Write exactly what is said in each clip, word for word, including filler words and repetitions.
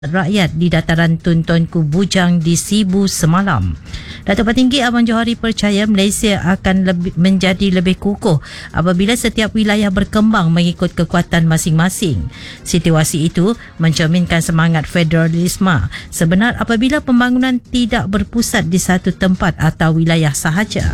rakyat di dataran Tuntunku Bujang di Sibu semalam. Datuk Petinggi Abang Johari percaya Malaysia akan lebih, menjadi lebih kukuh apabila setiap wilayah berkembang mengikut kekuatan masing-masing. Situasi itu mencerminkan semangat federalisme sebenar apabila pembangunan tidak berpusat di satu tempat atau wilayah sahaja.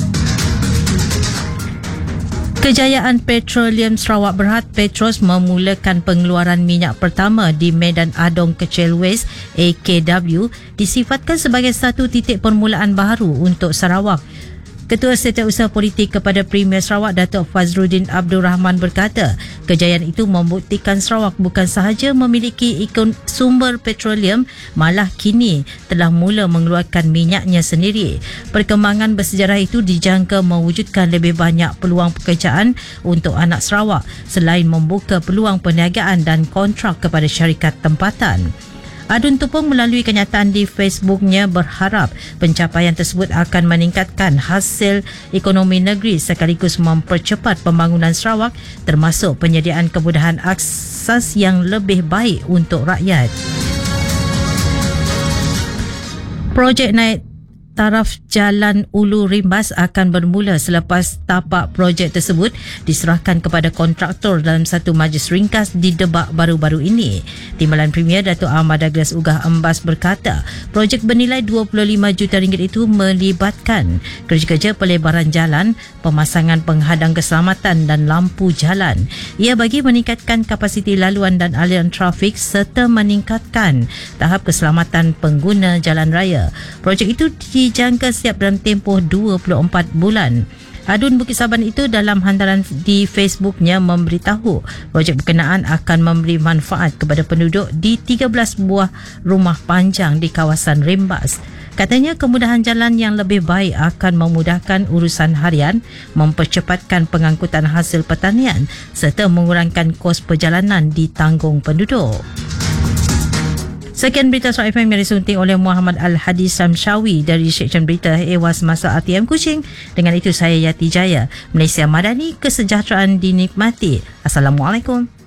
Kejayaan Petroleum Sarawak Berhad Petros memulakan pengeluaran minyak pertama di Medan Adong Kecil West A K W disifatkan sebagai satu titik permulaan baru untuk Sarawak. Ketua Setiausaha Politik kepada Premier Sarawak Datuk Fazruddin Abdul Rahman berkata, kejayaan itu membuktikan Sarawak bukan sahaja memiliki ikon sumber petroleum, malah kini telah mula mengeluarkan minyaknya sendiri. Perkembangan bersejarah itu dijangka mewujudkan lebih banyak peluang pekerjaan untuk anak Sarawak selain membuka peluang perniagaan dan kontrak kepada syarikat tempatan. Adun Tupong melalui kenyataan di Facebooknya berharap pencapaian tersebut akan meningkatkan hasil ekonomi negeri sekaligus mempercepat pembangunan Sarawak termasuk penyediaan kemudahan akses yang lebih baik untuk rakyat. Projek naik taraf Jalan Ulu Rimbas akan bermula selepas tapak projek tersebut diserahkan kepada kontraktor dalam satu majlis ringkas di Debak baru-baru ini. Timbalan Premier Datuk Ahmad Douglas Ugah Embas berkata, projek bernilai dua puluh lima juta ringgit itu melibatkan kerja-kerja pelebaran jalan, pemasangan penghadang keselamatan dan lampu jalan. Ia bagi meningkatkan kapasiti laluan dan aliran trafik serta meningkatkan tahap keselamatan pengguna jalan raya. Projek itu di dijangka siap dalam tempoh dua puluh empat bulan. Adun Bukit Saban itu dalam hantaran di Facebooknya memberitahu projek berkenaan akan memberi manfaat kepada penduduk di tiga belas buah rumah panjang di kawasan Rimbas. Katanya kemudahan jalan yang lebih baik akan memudahkan urusan harian, mempercepatkan pengangkutan hasil pertanian serta mengurangkan kos perjalanan ditanggung penduduk. Sekian berita Sarawak F M yang disunting oleh Muhammad Al-Hadi Samshawi dari Seksyen Berita Ewas Masa R T M Kuching. Dengan itu saya Yati Jaya. Malaysia Madani, kesejahteraan dinikmati. Assalamualaikum.